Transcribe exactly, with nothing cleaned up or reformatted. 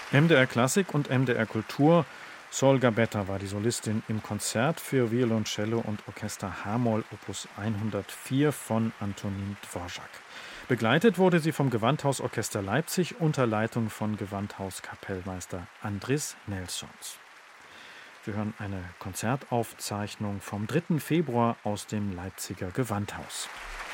M D R Klassik und M D R Kultur. Sol Gabetta war die Solistin im Konzert für Violoncello und Orchester H-Moll Opus hundertvier von Antonin Dvorak. Begleitet wurde sie vom Gewandhausorchester Leipzig unter Leitung von Gewandhauskapellmeister Andris Nelsons. Wir hören eine Konzertaufzeichnung vom dritten Februar aus dem Leipziger Gewandhaus.